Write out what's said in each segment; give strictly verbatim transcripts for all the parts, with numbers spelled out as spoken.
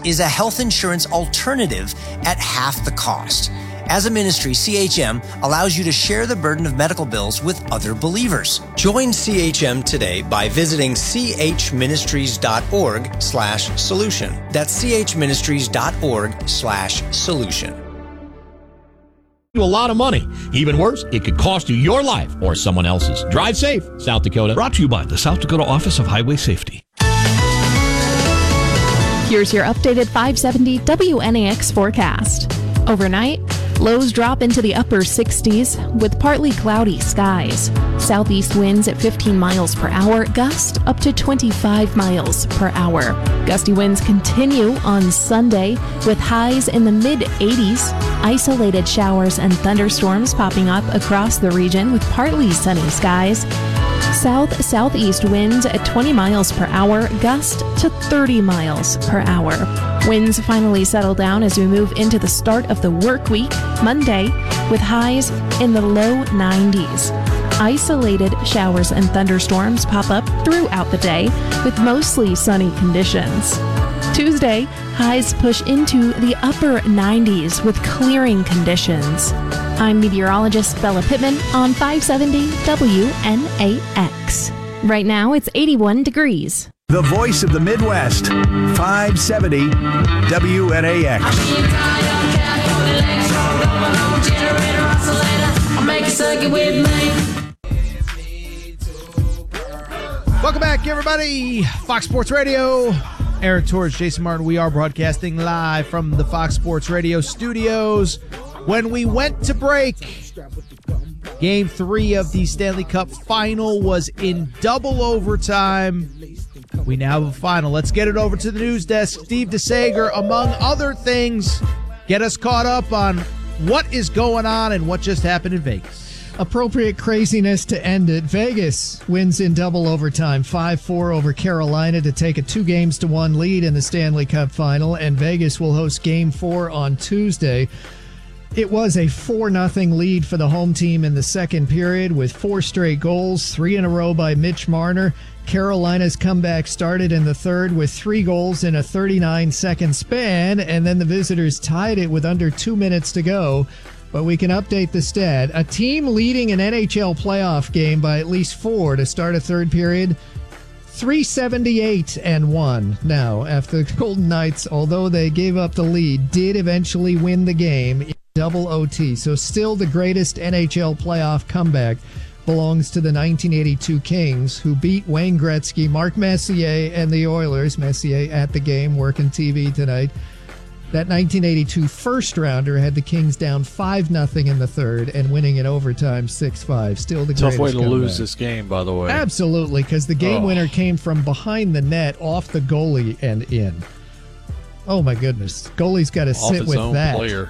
is a health insurance alternative at half the cost. As a ministry, C H M allows you to share the burden of medical bills with other believers. Join C H M today by visiting chministries.org slash solution. That's chministries.org slash solution. A lot of money. Even worse, it could cost you your life or someone else's. Drive safe, South Dakota. Brought to you by the South Dakota Office of Highway Safety. Here's your updated five seventy W N A X forecast. Overnight, lows drop into the upper sixties with partly cloudy skies. Southeast winds at fifteen miles per hour, gust up to twenty-five miles per hour. Gusty winds continue on Sunday with highs in the mid eighties. Isolated showers and thunderstorms popping up across the region with partly sunny skies. South-southeast winds at twenty miles per hour, gust to thirty miles per hour. Winds finally settle down as we move into the start of the work week, Monday, with highs in the low nineties. Isolated showers and thunderstorms pop up throughout the day with mostly sunny conditions. Tuesday, highs push into the upper nineties with clearing conditions. I'm meteorologist Bella Pittman on five seventy W N A X. Right now, it's eighty-one degrees. The voice of the Midwest, five seventy W N A X. Welcome back, everybody. Fox Sports Radio. Eric Torres, Jason Martin. We are broadcasting live from the Fox Sports Radio studios. When we went to break, Game three of the Stanley Cup Final was in double overtime. We now have a final. Let's get it over to the news desk. Steve DeSager, among other things, get us caught up on what is going on and what just happened in Vegas. Appropriate craziness to end it. Vegas wins in double overtime, five four over Carolina to take a two games to one lead in the Stanley Cup Final, and Vegas will host Game four on Tuesday. It was a four nothing lead for the home team in the second period with four straight goals, three in a row by Mitch Marner. Carolina's comeback started in the third with three goals in a thirty-nine second span, and then the visitors tied it with under two minutes to go. But we can update the stat. A team leading an N H L playoff game by at least four to start a third period, three seventy-eight and one. Now, after the Golden Knights, although they gave up the lead, did eventually win the game in double O T. So still the greatest N H L playoff comeback belongs to the nineteen eighty-two Kings, who beat Wayne Gretzky, Mark Messier, and the Oilers. Messier at the game, working T V tonight. That nineteen eighty-two first-rounder had the Kings down five nothing in the third and winning in overtime six five. Still the Tough greatest way to comeback. lose this game, by the way. Absolutely, because the game Oh. winner came from behind the net, off the goalie, and in. Oh, my goodness. Goalie's got to Off sit its with own that. player.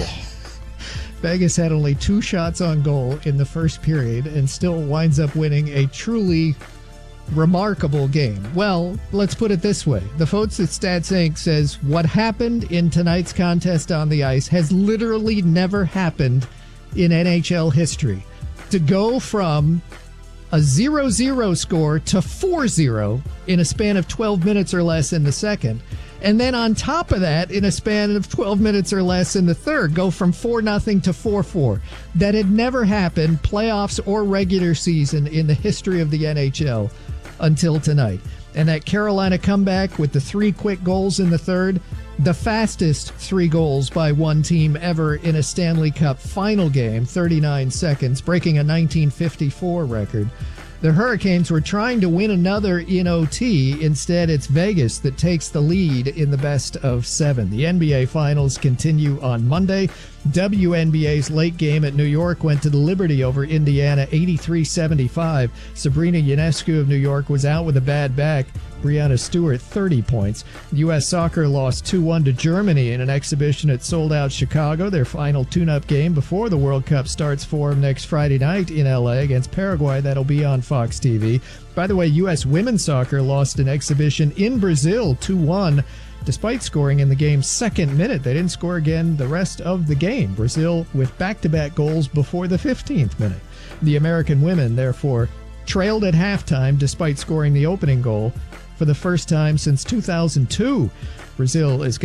Vegas had only two shots on goal in the first period and still winds up winning a truly remarkable game. Well, let's put it this way. The folks at StatsInc says what happened in tonight's contest on the ice has literally never happened in N H L history. To go from a zero zero score to four zero in a span of twelve minutes or less in the second. And then on top of that, in a span of twelve minutes or less in the third, go from four nothing to four four. That had never happened, playoffs or regular season, in the history of the N H L until tonight. And that Carolina comeback with the three quick goals in the third, the fastest three goals by one team ever in a Stanley Cup final game, thirty-nine seconds, breaking a nineteen fifty-four record. The Hurricanes were trying to win another in O T. Instead, it's Vegas that takes the lead in the best of seven. The N B A Finals continue on Monday. W N B A's late game at New York went to the Liberty over Indiana, eighty-three seventy-five. Sabrina Ionescu of New York was out with a bad back. Breanna Stewart, thirty points. U S Soccer lost two one to Germany in an exhibition at sold-out Chicago, their final tune-up game before the World Cup starts for them next Friday night in L A against Paraguay. That'll be on Fox T V. By the way, U S women's soccer lost an exhibition in Brazil, two one. Despite scoring in the game's second minute, they didn't score again the rest of the game. Brazil with back-to-back goals before the fifteenth minute. The American women, therefore, trailed at halftime despite scoring the opening goal for the first time since two thousand two. Brazil is